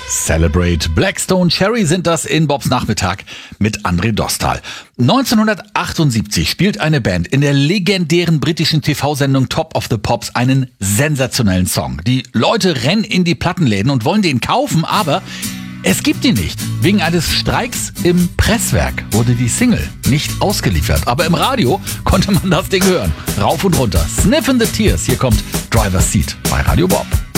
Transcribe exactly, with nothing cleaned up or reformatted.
Celebrate Blackstone Cherry sind das in Bobs Nachmittag mit André Dostal. neunzehnhundertachtundsiebzig spielt eine Band in der legendären britischen T V-Sendung Top of the Pops einen sensationellen Song. Die Leute rennen in die Plattenläden und wollen den kaufen, aber es gibt ihn nicht. Wegen eines Streiks im Presswerk wurde die Single nicht ausgeliefert. Aber im Radio konnte man das Ding hören. Rauf und runter. Sniff in the Tears. Hier kommt Driver's Seat bei Radio Bob.